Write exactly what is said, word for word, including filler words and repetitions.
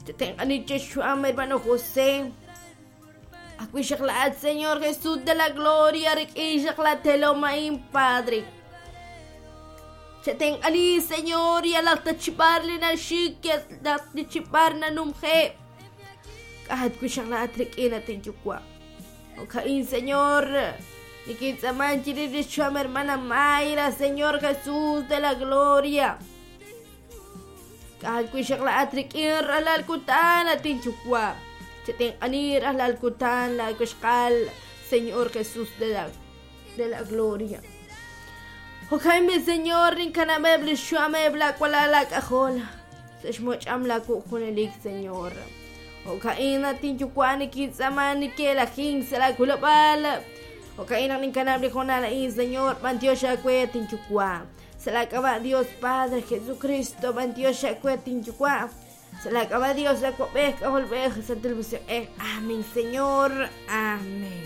Te tengan dicho mi hermano José. Acuishaklat, Señor Jesús de la gloria, Rikishaklat Telomain, Padre. Te tengan ali, Señor, y al tachiparle na shikia, la tachiparle na numje. Kahit kuishaklat rikina tenchukwa. Okain, Señor. Y que también quiere dicho a mi hermana Mayra, Señor Jesús de la gloria. Kahit kuishaklat rikin ralal kutana tenchukwa. Se ten anir al alcutan la kushkal, Señor Jesús de la, de la gloria. Ojaime, Señor, rincanamable, shuamebla, cuala la cajola. Se shmocham la cujunelik, Señor. Ojaina tinchukwani kitsamani que la jinse la culapala. Ojaina rincanable jonala y Señor, mantiosha cue tinchukwa. Se la acaba Dios Padre Jesucristo, mantiosha cue tinchukwa. Se la acaba Dios, la copeja, volveja, Santa Lucia. Amén, Señor. Amén.